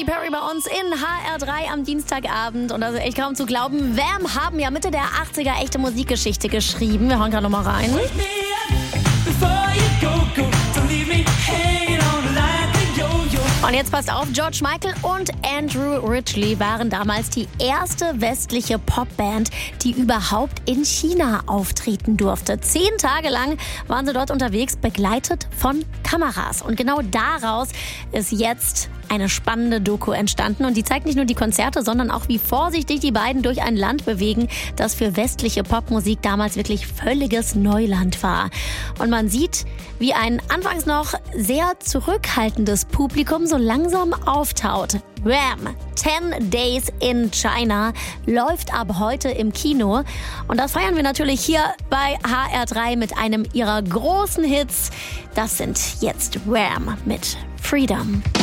Katy Perry bei uns in HR3 am Dienstagabend. Und also echt kaum zu glauben, Wham haben ja Mitte der 80er echte Musikgeschichte geschrieben. Wir hören gerade nochmal rein. Und jetzt passt auf, George Michael und Andrew Ridgeley waren damals die erste westliche Popband, die überhaupt in China auftreten durfte. 10 Tage lang waren sie dort unterwegs, begleitet von Kameras. Und genau daraus ist jetzt eine spannende Doku entstanden. Und die zeigt nicht nur die Konzerte, sondern auch, wie vorsichtig die beiden durch ein Land bewegen, das für westliche Popmusik damals wirklich völliges Neuland war. Und man sieht, wie ein anfangs noch sehr zurückhaltendes Publikum so langsam auftaut. Wham! 10 Days in China läuft ab heute im Kino. Und das feiern wir natürlich hier bei HR3 mit einem ihrer großen Hits. Das sind jetzt Wham! Mit Freedom.